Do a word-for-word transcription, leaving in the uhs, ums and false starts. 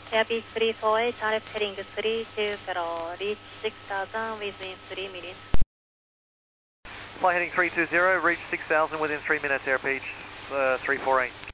Airbus three four eight, R F heading three two zero, reach six thousand within three minutes. Flight heading three two zero, reach six thousand within three minutes, Airbus uh, three four eight.